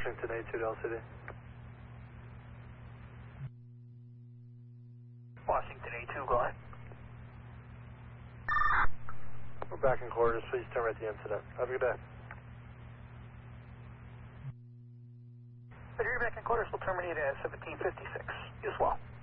Washington A2 to LCD. Washington A2, go ahead. We're back in quarters. Please turn right the incident. Have a good day. Roger, you're back in quarters. We'll terminate at 1756. You as well.